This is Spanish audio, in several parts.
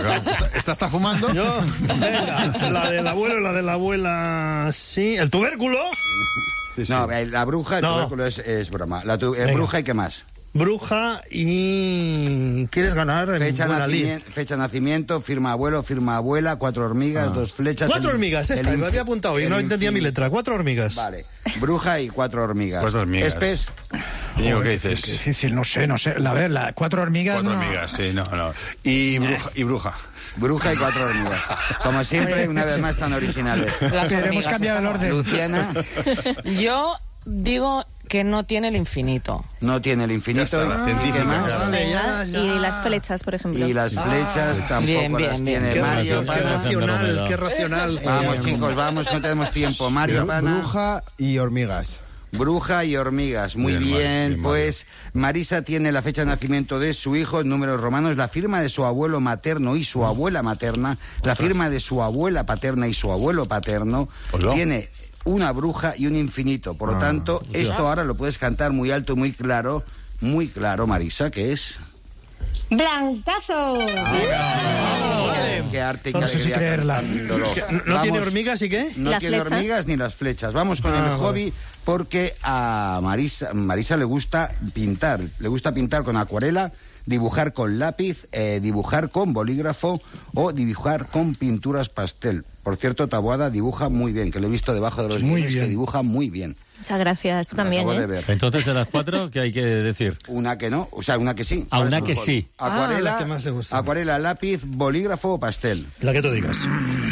¿Esta está fumando? Yo, venga, la del abuelo y la de la abuela, sí. ¿El tubérculo? Sí, sí. No, la bruja, el tubérculo es broma. Bruja y qué más. Bruja y... ¿Quieres ganar? Fecha de nacimiento, firma abuelo, firma abuela, 4 hormigas, 2 flechas... 4 hormigas, esta, me había apuntado y no entendía mi letra. 4 hormigas. Vale. Bruja y 4 hormigas. 4 hormigas. Espes. Digo, ¿qué dices? Qué difícil, no sé. A ver, 4 hormigas... 4 hormigas, sí, no. Y bruja. Bruja y 4 hormigas. Como siempre, una vez más tan originales. Hemos cambiado el orden. Luciana. Yo digo que no tiene el infinito. No tiene el infinito. Ya está, la científica, más? claro. Vale, ya. Y las flechas, por ejemplo. Y las flechas tampoco bien, las bien. tiene Qué Mario. racional, qué racional. Vamos, chicos, vamos, no tenemos tiempo. Mario, Pana. Bruja y hormigas. Bruja y hormigas, muy bien. Pues Marisa tiene la fecha de nacimiento de su hijo en números romanos, la firma de su abuelo materno y su abuela materna, la firma de su abuela paterna y su abuelo paterno. Tiene una bruja y un infinito. Por lo tanto, esto ahora lo puedes cantar muy alto y muy claro, Marisa, que es... ¡Blancazo! Qué arte, No sé si creerla. ¿No tiene hormigas y qué? No tiene hormigas ni las flechas. Vamos con el hobby, porque a Marisa le gusta pintar. Le gusta pintar con acuarela, dibujar con lápiz, dibujar con bolígrafo o dibujar con pinturas pastel. Por cierto, Taboada dibuja muy bien, que lo he visto debajo de los guiones, que dibuja muy bien. Muchas gracias, tú también, Acabo de ver. Entonces, de las 4, ¿qué hay que decir? Una que no, o sea, una que sí. Una que sí. Acuarela, la que más le gusta. Acuarela, lápiz, bolígrafo o pastel. La que tú digas.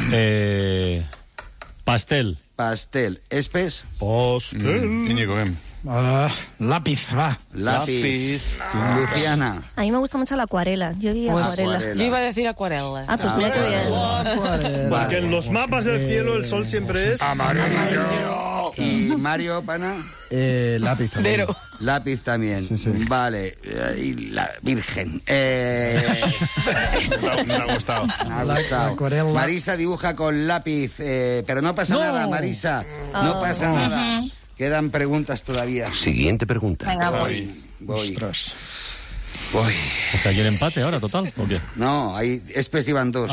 Pastel. Pastel. Espes. Íñigo, ven. Lápiz, va. Lápiz. Luciana. A mí me gusta mucho la acuarela. Yo diría acuarela. Yo iba a decir acuarela. Ah, pues mira qué bien. Porque en los mapas del cielo el sol siempre es... Amarillo. Y Mario, Pana. Lápiz también. Lápiz también. Sí. Vale. Y la Virgen. Me ha gustado. Me ha gustado. acuarela. Marisa dibuja con lápiz, pero no pasa nada, Marisa. No pasa nada. Quedan preguntas todavía. Siguiente pregunta. Venga, Voy. O sea, ¿hay el empate ahora, total? ¿O qué? No, hay Espes iban 2.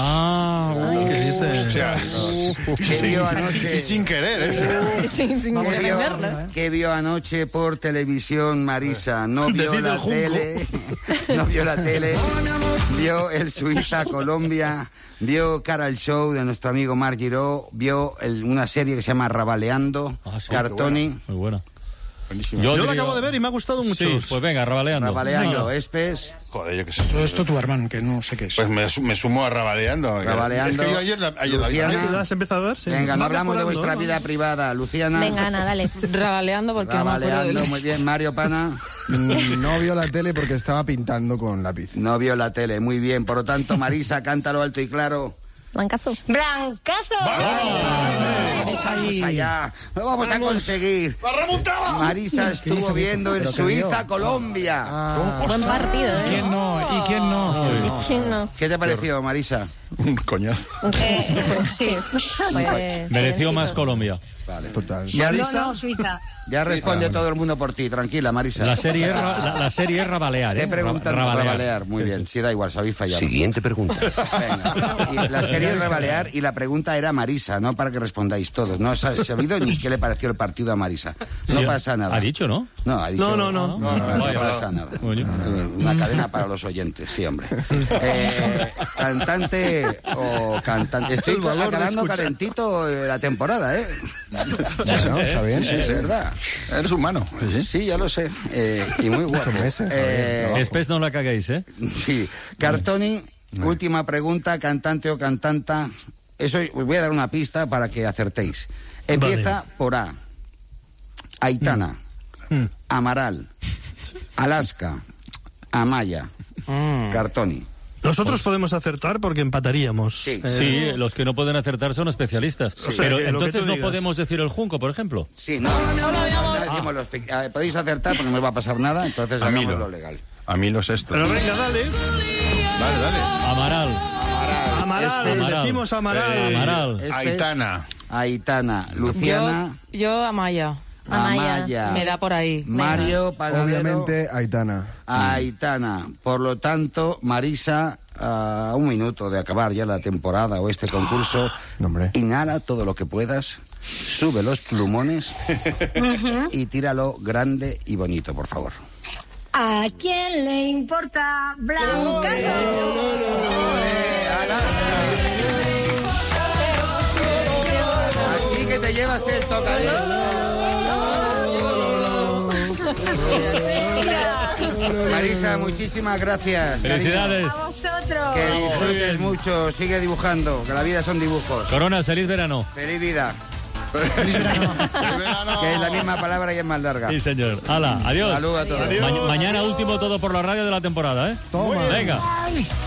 ¿Qué vio anoche? Y sin querer, eso. Sin verlo. ¿Qué vio anoche por televisión, Marisa? No vio Decide la el junco. tele. No vio la tele. Vio el Suiza-Colombia. Vio Cara al Show de nuestro amigo Marc Giró. Vio una serie que se llama Rabaleando. Sí, Cartoni. Muy buena. Buenísimo. Yo la acabo de ver y me ha gustado mucho. Sí, pues venga, rabaleando. Rabaleando. Espes. Joder, yo qué sé. Todo esto tu hermano, que no sé qué es. Pues me sumo a Rabaleando. Rabaleando. Es que yo ayer la Luciana. vi. ¿Sí, la has empezado a ver? Sí. Venga, no Va hablamos de mejorando, vuestra ¿no? vida privada. Luciana. Venga, Ana, dale. Rabaleando porque no me acuerdo Rabaleando. del Muy bien. Mario Pana. No vio la tele porque estaba pintando con lápiz. No vio la tele. Muy bien. Por lo tanto, Marisa, cántalo alto y claro. Blancazo. ¡Blancazo! Vamos allá. Lo vamos a conseguir. Marisa estuvo viendo el Suiza-Colombia. Buen partido, ¿eh? ¿Quién no? ¿Y quién no? ¿Y quién no? ¿Qué te pareció, Marisa? Un coñazo. Sí. Mereció más Colombia. Vale. Total. Marisa, Suiza. ya responde todo el mundo por ti. Tranquila, Marisa. La serie es rabalear, Te preguntan Rabalear. Muy bien. Sí, da igual, sabéis fallar. Siguiente pregunta. Venga. Y la serie es Rabalear y la pregunta era Marisa, no para que respondáis todos. No os ha sabido ni qué le pareció el partido a Marisa. No Sí, pasa nada. Ha dicho, ¿no? No, ha dicho. No. No Vaya, pasa nada. Coño. Una cadena para los oyentes, sí, hombre. Cantante o cantante. Estoy El valor de acabando escuchar. calentito la temporada, ¿eh? Bueno, está bien. Sí, es verdad. Eres humano. Sí, ya lo sé. Y muy guapo. meses, Después no la caguéis, ¿eh? Sí. Cartoni, última pregunta, cantante o cantanta. Eso os voy a dar una pista para que acertéis. Empieza por A. Aitana, Amaral, Alaska, Amaya, Cartoni. Nosotros podemos acertar porque empataríamos. Sí. Sí, los que no pueden acertar son especialistas. sea, Pero que lo que entonces tú no digas. podemos decir el junco, por ejemplo. Sí, no decimos podéis acertar porque no os va a pasar nada, entonces hagamos Amilo. lo legal. A mí los estos. Pero venga, dale. Dale. Amaral. Amaral, decimos Amaral. Amaral. Aitana, Luciana, Yo Amaya. Amaya. Me da por ahí. Mario, Pagadero, Obviamente, Aitana. Aitana. Por lo tanto, Marisa, a un minuto de acabar ya la temporada o este concurso, No, hombre. inhala todo lo que puedas, sube los plumones y tíralo grande y bonito, por favor. ¿A quién le importa Blancazo? Así que te llevas el tocadiscos. Marisa, muchísimas gracias. Felicidades. A vosotros. Que Muy disfrutes bien. mucho, sigue dibujando, que la vida son dibujos. Coronas, feliz verano. Feliz vida. Que es la misma palabra y es más larga. Sí, señor. Hala, adiós. Saludos a todos. Mañana último todo por la radio de la temporada, ¿eh? Toma. Venga.